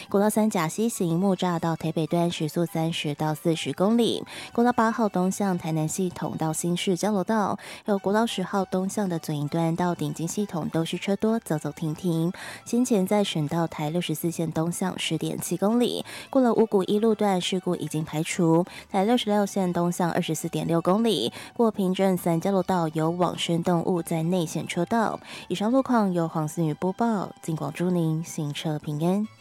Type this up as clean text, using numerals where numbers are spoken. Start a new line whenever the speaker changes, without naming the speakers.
国道3甲西行木栅到台北段时速30到40公里，国道8号东向台南系统到新市交流道，还有国道10号东向的左营段到顶金系统都是车多，走走停停。先前在省道台64线东向10.7公里，过了五股一路段事故已经排除，台66线东向24.6公里，过平镇3交流道有往生动物在内线车道。以上路况由黄思雨播报，尽广祝您行车平安。